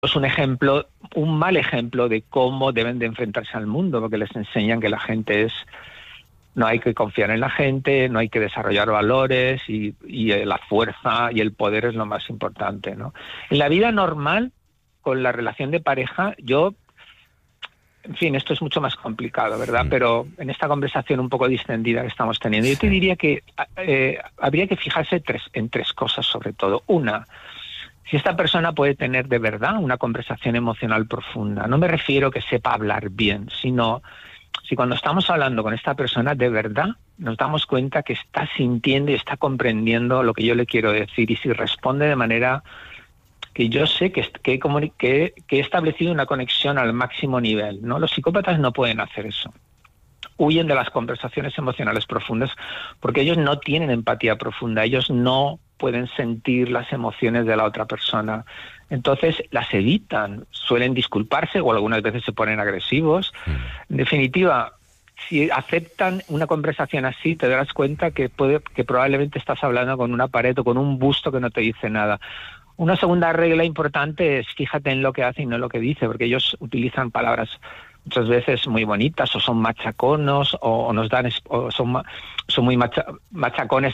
es un mal ejemplo de cómo deben de enfrentarse al mundo, porque les enseñan que la gente no hay que confiar en la gente, no hay que desarrollar valores y la fuerza y el poder es lo más importante, ¿no? En la vida normal, con la relación de pareja, en fin, esto es mucho más complicado, ¿verdad? Pero en esta conversación un poco distendida que estamos teniendo, yo te diría que habría que fijarse en tres cosas sobre todo. Una, si esta persona puede tener de verdad una conversación emocional profunda. No me refiero que sepa hablar bien, sino si cuando estamos hablando con esta persona de verdad nos damos cuenta que está sintiendo y está comprendiendo lo que yo le quiero decir, y si responde de manera que yo sé que he establecido una conexión al máximo nivel, ¿no? Los psicópatas no pueden hacer eso. Huyen de las conversaciones emocionales profundas porque ellos no tienen empatía profunda, ellos no pueden sentir las emociones de la otra persona. Entonces las evitan, suelen disculparse o algunas veces se ponen agresivos. En definitiva, si aceptan una conversación así, te darás cuenta que probablemente estás hablando con una pared o con un busto que no te dice nada. Una segunda regla importante es fíjate en lo que hace y no en lo que dice, porque ellos utilizan palabras muchas veces muy bonitas, o son machaconos, o nos dan, o son muy machacones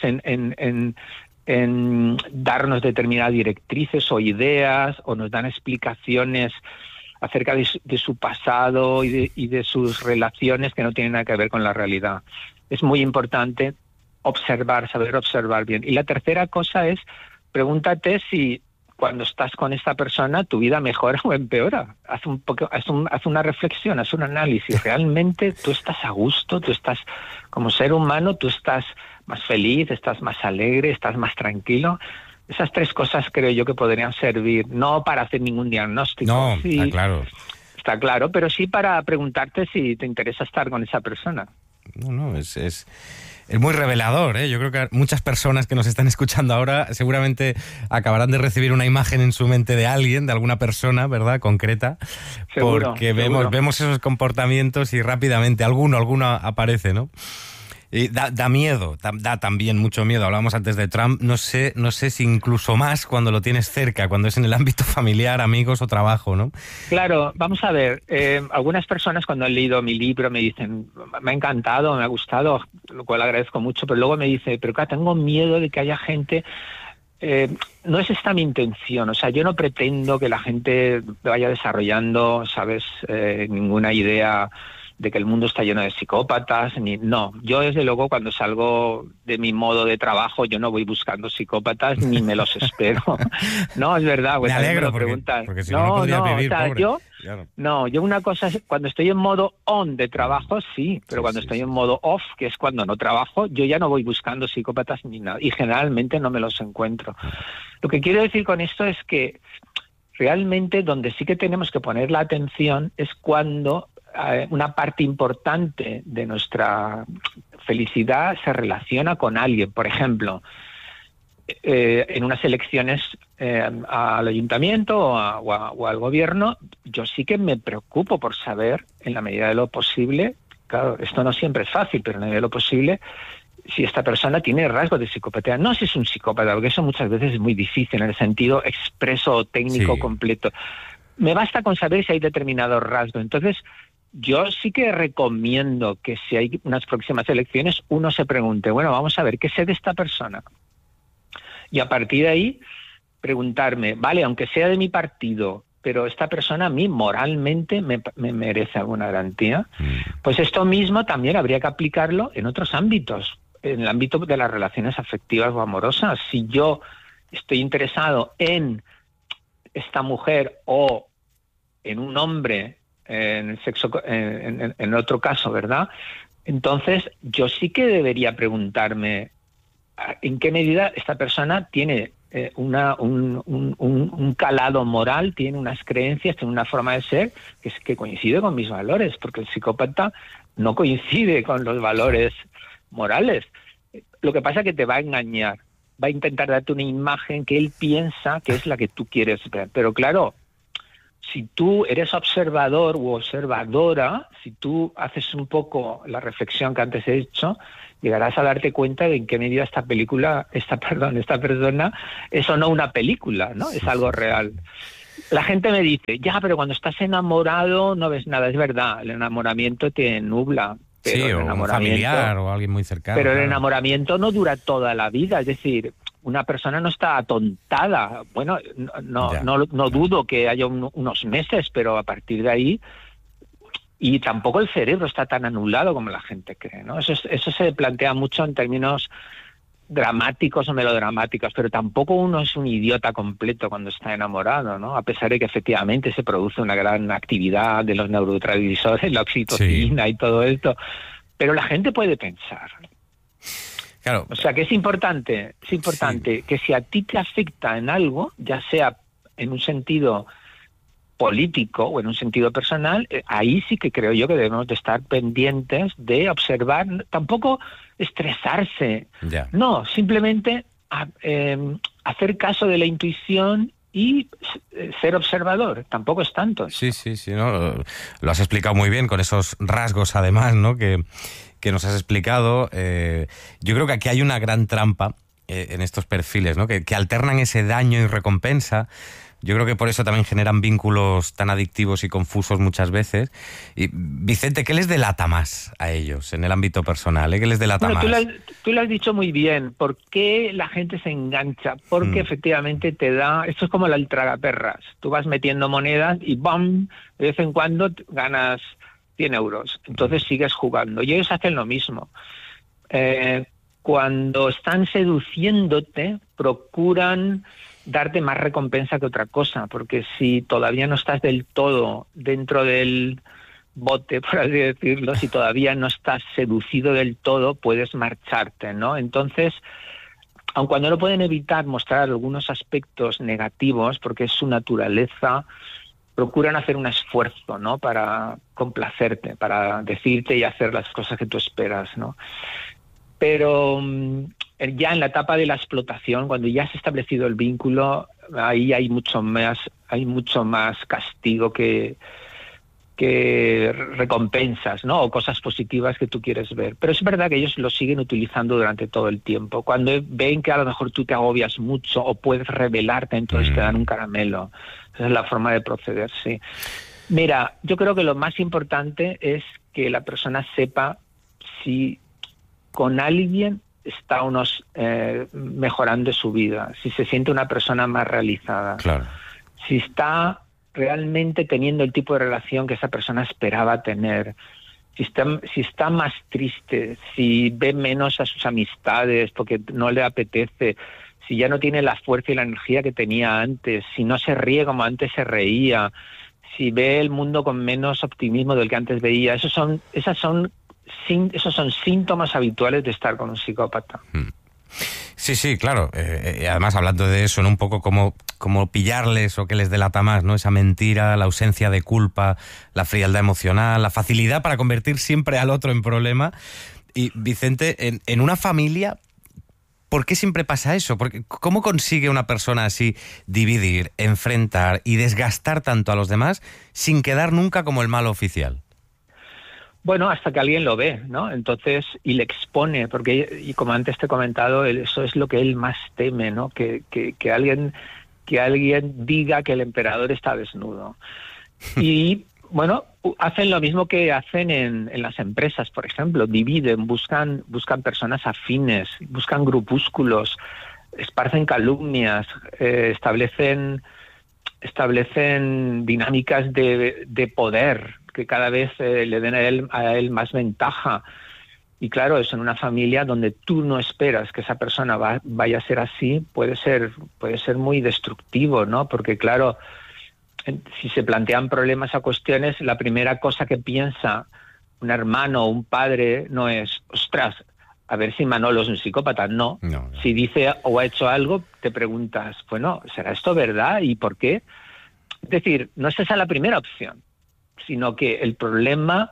en darnos determinadas directrices o ideas, o nos dan explicaciones acerca de su pasado y de sus relaciones que no tienen nada que ver con la realidad. Es muy importante saber observar bien. Y la tercera cosa es, pregúntate si cuando estás con esta persona tu vida mejora o empeora. Haz una reflexión, haz un análisis. ¿Realmente tú estás a gusto? ¿Tú estás, como ser humano, tú estás más feliz, estás más alegre, estás más tranquilo? Esas tres cosas creo yo que podrían servir, no para hacer ningún diagnóstico. No, sí, está claro. Está claro, pero sí para preguntarte si te interesa estar con esa persona. No, es muy revelador, ¿eh? Yo creo que muchas personas que nos están escuchando ahora seguramente acabarán de recibir una imagen en su mente de alguien, de alguna persona, ¿verdad?, concreta. Seguro, porque seguro. vemos esos comportamientos y rápidamente alguno aparece, ¿no? Y da miedo, da también mucho miedo. Hablábamos antes de Trump, no sé si incluso más cuando lo tienes cerca, cuando es en el ámbito familiar, amigos o trabajo, ¿no? Claro, vamos a ver, algunas personas cuando han leído mi libro me dicen, me ha encantado, me ha gustado, lo cual agradezco mucho, pero luego me dice, pero claro, tengo miedo de que haya gente... no es esta mi intención, o sea, yo no pretendo que la gente vaya desarrollando, ¿sabes?, ninguna idea de que el mundo está lleno de psicópatas, no. Yo desde luego cuando salgo de mi modo de trabajo yo no voy buscando psicópatas ni me los espero. No, es verdad, pues me alegro me lo preguntan. Porque si no podría vivir, o sea, pobre. yo una cosa es cuando estoy en modo on de trabajo, sí, pero cuando estoy en modo off, que es cuando no trabajo, yo ya no voy buscando psicópatas ni nada, y generalmente no me los encuentro. Lo que quiero decir con esto es que realmente donde sí que tenemos que poner la atención es cuando una parte importante de nuestra felicidad se relaciona con alguien. Por ejemplo, en unas elecciones al ayuntamiento o al gobierno, yo sí que me preocupo por saber, en la medida de lo posible, claro, esto no siempre es fácil, pero en la medida de lo posible, si esta persona tiene rasgos de psicopatía. No si es un psicópata, porque eso muchas veces es muy difícil en el sentido expreso o técnico completo. Me basta con saber si hay determinados rasgos. Entonces, yo sí que recomiendo que si hay unas próximas elecciones, uno se pregunte, bueno, vamos a ver, ¿qué sé de esta persona? Y a partir de ahí, preguntarme, vale, aunque sea de mi partido, pero esta persona a mí moralmente me merece alguna garantía. Pues esto mismo también habría que aplicarlo en otros ámbitos, en el ámbito de las relaciones afectivas o amorosas. Si yo estoy interesado en esta mujer o en un hombre, en el sexo, en otro caso, ¿verdad? Entonces, yo sí que debería preguntarme en qué medida esta persona tiene un calado moral, tiene unas creencias, tiene una forma de ser que coincide con mis valores, porque el psicópata no coincide con los valores morales. Lo que pasa es que te va a engañar, va a intentar darte una imagen que él piensa que es la que tú quieres ver, pero claro, si tú eres observador u observadora, si tú haces un poco la reflexión que antes he hecho, llegarás a darte cuenta de en qué medida esta persona es o no una película, ¿no? Es algo real. La gente me dice, ya, pero cuando estás enamorado no ves nada. Es verdad, el enamoramiento te nubla. Pero Sí, el o un familiar o alguien muy cercano. Pero el claro. enamoramiento no dura toda la vida. Es decir, una persona no está atontada. Bueno, Ya, no dudo que haya unos meses, pero a partir de ahí... Y tampoco el cerebro está tan anulado como la gente cree, ¿no? Eso se plantea mucho en términos dramáticos o melodramáticos, pero tampoco uno es un idiota completo cuando está enamorado, ¿no? A pesar de que efectivamente se produce una gran actividad de los neurotransmisores, la oxitocina y todo esto, pero la gente puede pensar. Claro. O sea que es importante que si a ti te afecta en algo, ya sea en un sentido político o en un sentido personal, ahí sí que creo yo que debemos de estar pendientes de observar, tampoco estresarse, no, simplemente hacer caso de la intuición y ser observador, tampoco es tanto. Sí, ¿no? Lo has explicado muy bien con esos rasgos además, ¿no? que nos has explicado. Yo creo que aquí hay una gran trampa en estos perfiles, ¿no? Que alternan ese daño y recompensa. Yo creo que por eso también generan vínculos tan adictivos y confusos muchas veces. Y Vicente, ¿qué les delata más a ellos en el ámbito personal? ¿Qué les delata más? Tú lo has dicho muy bien. ¿Por qué la gente se engancha? Porque efectivamente te da... Esto es como el tragaperras. Tú vas metiendo monedas y ¡bam! De vez en cuando ganas 100 euros. Entonces sigues jugando. Y ellos hacen lo mismo. Cuando están seduciéndote, procuran darte más recompensa que otra cosa, porque si todavía no estás del todo dentro del bote, por así decirlo, si todavía no estás seducido del todo, puedes marcharte, ¿no? Entonces, aun cuando no pueden evitar mostrar algunos aspectos negativos, porque es su naturaleza, procuran hacer un esfuerzo, ¿no? Para complacerte, para decirte y hacer las cosas que tú esperas, ¿no? Pero ya en la etapa de la explotación, cuando ya se ha establecido el vínculo, ahí hay mucho más castigo que recompensas, ¿no? O cosas positivas que tú quieres ver. Pero es verdad que ellos lo siguen utilizando durante todo el tiempo. Cuando ven que a lo mejor tú te agobias mucho o puedes rebelarte, entonces te dan un caramelo. Esa es la forma de proceder, sí. Mira, yo creo que lo más importante es que la persona sepa si con alguien está mejorando su vida, si se siente una persona más realizada, claro. Si está realmente teniendo el tipo de relación que esa persona esperaba tener, si está más triste, si ve menos a sus amistades porque no le apetece, si ya no tiene la fuerza y la energía que tenía antes, si no se ríe como antes se reía, si ve el mundo con menos optimismo del que antes veía. Esos son síntomas habituales de estar con un psicópata. Sí, claro. Además, hablando de eso, ¿no? Un poco como pillarles o que les delata más, ¿no? Esa mentira, la ausencia de culpa, la frialdad emocional, la facilidad para convertir siempre al otro en problema. Y, Vicente, en una familia, ¿por qué siempre pasa eso? Porque, ¿cómo consigue una persona así dividir, enfrentar y desgastar tanto a los demás sin quedar nunca como el malo oficial? Bueno, hasta que alguien lo ve, ¿no? Entonces, y le expone, porque, y como antes te he comentado, eso es lo que él más teme, ¿no? Que alguien diga que el emperador está desnudo. Y, bueno, hacen lo mismo que hacen en las empresas, por ejemplo, dividen, buscan personas afines, buscan grupúsculos, esparcen calumnias, establecen dinámicas de poder que cada vez le den a él más ventaja. Y claro, eso en una familia donde tú no esperas que esa persona vaya a ser así, puede ser muy destructivo, ¿no? Porque claro, si se plantean problemas o cuestiones, la primera cosa que piensa un hermano o un padre no es, ostras, a ver si Manolo es un psicópata. No. Si dice o ha hecho algo, te preguntas, bueno, ¿será esto verdad? ¿Y por qué? Es decir, no es esa la primera opción, sino que el problema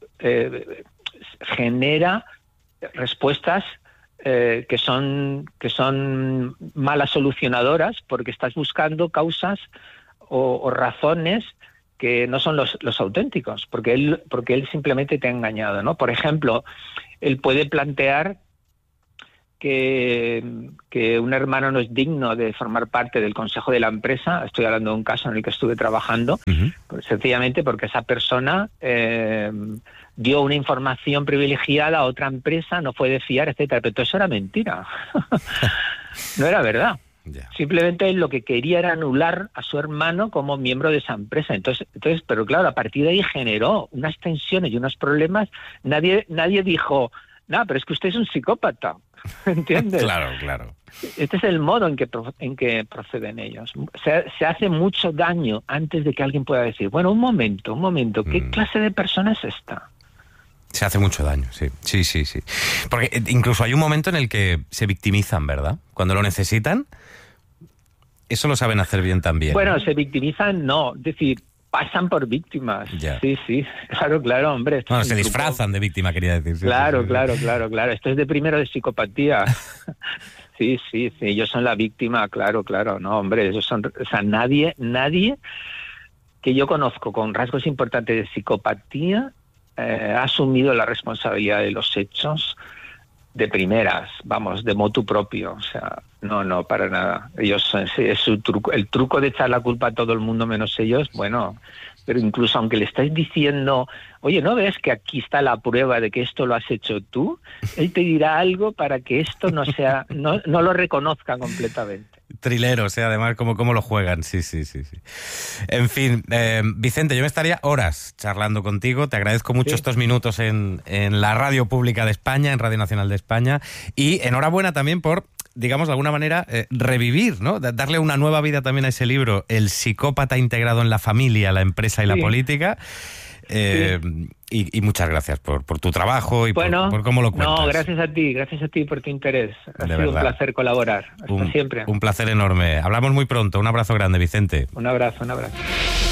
genera respuestas que son malas solucionadoras, porque estás buscando causas o razones que no son los auténticos, porque él simplemente te ha engañado, ¿no? Por ejemplo, él puede plantear que un hermano no es digno de formar parte del consejo de la empresa. Estoy hablando de un caso en el que estuve trabajando, pues sencillamente porque esa persona dio una información privilegiada a otra empresa, no fue de fiar, etcétera. Pero todo eso era mentira. No era verdad. Yeah. Simplemente lo que quería era anular a su hermano como miembro de esa empresa. Entonces, pero claro, a partir de ahí generó unas tensiones y unos problemas. Nadie dijo, no, pero es que usted es un psicópata. ¿Entiendes? Claro. Este es el modo en que proceden ellos. Se hace mucho daño antes de que alguien pueda decir, bueno, un momento, ¿qué clase de persona es esta? Se hace mucho daño, sí. Porque incluso hay un momento en el que se victimizan, ¿verdad? Cuando lo necesitan, eso lo saben hacer bien también. Bueno, se victimizan, no, es decir, pasan por víctimas. Ya. Sí, claro, hombre. Bueno, se disfrazan de víctima, quería decir. Claro. Esto es de primero de psicopatía. Sí, ellos son la víctima, claro, no, hombre, ellos son, o sea, nadie que yo conozco con rasgos importantes de psicopatía ha asumido la responsabilidad de los hechos de primeras, vamos, de motu propio, o sea, no, para nada. Ellos, es su truco, el truco de echar la culpa a todo el mundo menos ellos, bueno, pero incluso aunque le estáis diciendo, oye, ¿no ves que aquí está la prueba de que esto lo has hecho tú? Él te dirá algo para que esto no lo reconozca completamente. Trileros, además, cómo lo juegan, sí. En fin, Vicente, yo me estaría horas charlando contigo, te agradezco mucho estos minutos en la Radio Pública de España, en Radio Nacional de España, y enhorabuena también por, digamos, de alguna manera, revivir, ¿no? Darle una nueva vida también a ese libro, El psicópata integrado en la familia, la empresa y la política. Y muchas gracias por tu trabajo y por cómo lo cuentas. No, gracias a ti por tu interés. Ha sido un placer colaborar. Hasta siempre. Un placer enorme. Hablamos muy pronto. Un abrazo grande, Vicente. Un abrazo.